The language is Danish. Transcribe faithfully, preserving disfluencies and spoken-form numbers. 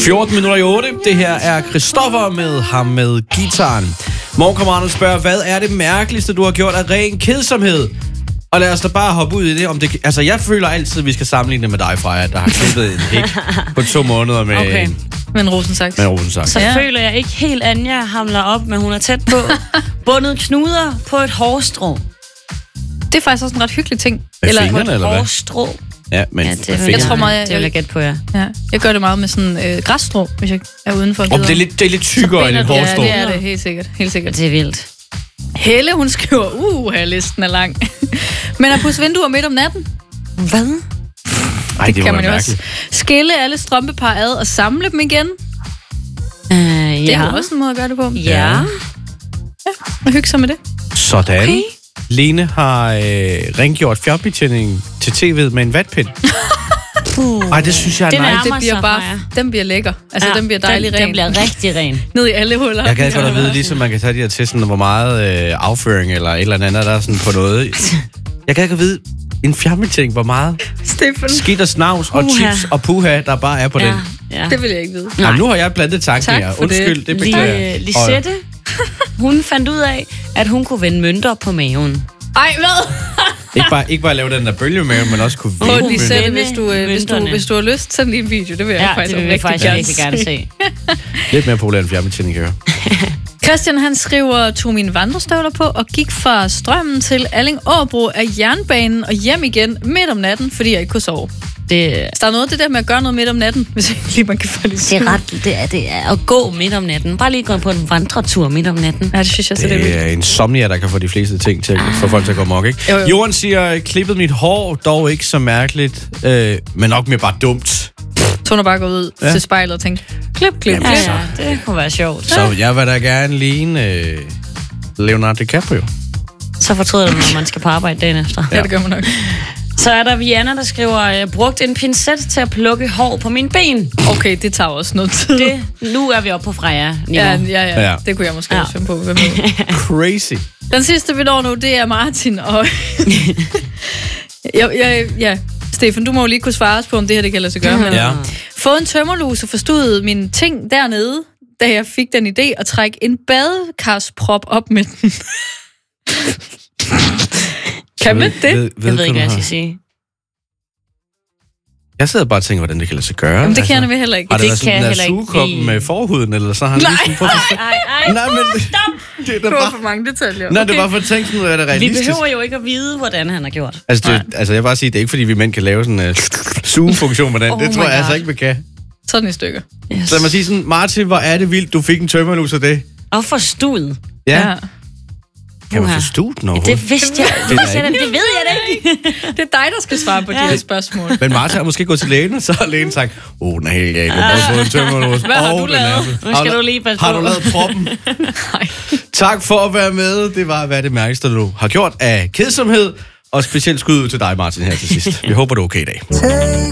fjorten minutter i otte. Det her er Christoffer med ham med gitaren. Morgenkammeraterne spørger, hvad er det mærkeligste, du har gjort af ren kedsomhed? Og lad os da bare hoppe ud i det. Om det altså, jeg føler altid, at vi skal sammenligne det med dig, Freja, der har klippet en hæk på to måneder med okay. en... Med en rosensaks. Med en rosensaks. Så ja. føler jeg ikke helt, Anja hamler op, men hun er tæt på. Bundet knuder på et hårstrå. Det er faktisk også en ret hyggelig ting. Med eller fingrene, et eller hvad? hårstrå. Ja, men ja, det, jeg tror meget, jeg, det vil jeg gætte på, ja. ja. Jeg gør det meget med sådan øh, græsstrå, hvis jeg er udenfor. Om det er lidt, det er lidt tykkere end et hårstrå. Ja, det er det, helt sikkert. Helt sikkert. Det er vildt. Helle, hun skriver, uh, her listen er lang. Men at pusse vinduer midt om natten? Hvad? Ej, det, det kan man jo også. Skille alle strømpepar ad og samle dem igen? Uh, ja. Det er jo også en måde at gøre det på. Ja. Ja, og hygge sig med det. Sådan. Okay. Lene har øh, rengjort fjernbetjeningen til tv'et med en vatpind. Puh. Ej, det synes jeg er det nice. Det bliver bare, den bliver lækker. Altså, ja, den bliver dejlig den, ren. Den bliver rigtig ren. Ned i alle huller. Jeg kan godt at vide, ligesom man kan tage de her til, sådan, hvor meget øh, afføring eller et eller andet, der er sådan på noget. Jeg kan ikke vide, en fjernbetjening, hvor meget Stefan. skidt og snavs og chips og puha, der bare er på ja, den. Ja. Det vil jeg ikke vide. Jamen, nu har jeg blandet tanker. Undskyld, det, det beklager jeg. Lisette, hun fandt ud af, at hun kunne vende mønter på maven. Ej, hvad? ikke, bare, ikke bare lave den der bølgemave, men også kunne vende Prøv Lisette, hvis du, øh, hvis, du, hvis du har lyst, send lige en video. Det vil jeg ja, faktisk, det vil jeg faktisk rigtig gerne se. Lidt mere populær end fjernbetjening, kan jeg høre. Christian, han skriver, tog mine vandrestøvler på og gik fra Strømmen til Alling-Åbro af jernbanen og hjem igen midt om natten, fordi jeg ikke kunne sove. Det, så der er noget af det der med at gøre noget midt om natten, hvis ikke lige man kan få det. Det er ret, det er, det er at gå midt om natten. Bare lige gå på en vandretur midt om natten. Ja, det synes jeg så, det, det er en insomnia, der kan få de fleste ting til at få folk til at gå mok, ikke? Jo, jo. Jorden siger, klippet mit hår, dog ikke så mærkeligt, øh, men nok mere bare dumt. Så bare gå ud ja. til spejlet og tænke, klip, klip, Jamen, klip. Ja, det kunne være sjovt. Så jeg vil da gerne ligne øh, Leonardo DiCaprio. Så fortryder du, når man skal på arbejde dagen efter. Ja, det gør man nok. Så er der Vianna, der skriver, jeg brugt en pincet til at plukke hår på mine ben. Okay, det tager også noget tid. Det, nu er vi oppe på Freja. Ja, ja, ja, ja. Det kunne jeg måske ja. også finde på. Hvem Crazy. Den sidste, vi når nu, det er Martin. Og ja, ja, ja. Stefan, du må jo lige kunne svare os på, om det her det kan lade sig gøre. Men ja. Få en tømmerluse forstod mine ting dernede, da jeg fik den idé at trække en badekartsprop op med den. Kan man det? Ved, ved, jeg ved ikke, hvad jeg skal sige. Jeg sidder bare og tænker, hvordan det kan lade sig gøre. Jamen, det kan altså, jeg heller ikke. Har det, det været sådan en sugekoppen med forhuden, eller så har han nej, lige sådan... Nej, nej, nej, men, stop! Det er der bare for mange detaljer. Nej, okay. Det er bare for at tænke sådan, er det realistisk? Vi behøver jo ikke at vide, hvordan han har gjort. Altså, det, altså jeg vil bare sige, det er ikke, fordi vi mænd kan lave sådan en uh, sugefunktion med den. Oh det tror jeg God. altså ikke, vi kan. Sådan i stykker. Yes. Så man siger sådan, Martin, hvor er det vildt, du fik en tømmerlus af det. Og for stud. Ja. ja. Kan man forstå den overhovedet? Det vidste jeg. Det, det, det, det ved jeg da ikke. Det er dig, der skal svare på ja. de her spørgsmål. Men Martin har måske gået til lægen, og så har lægen sagt, åh, oh, den er helt galt. Jeg har fået en tømmerlus. Hvad har du lavet? Nu skal du lige passe på. Har du lavet proppen? Nej. Tak for at være med. Det var, hvad det mærkeligste, du har gjort af kedsomhed. Og specielt skud ud til dig, Martin, her til sidst. Vi håber, du er okay i dag.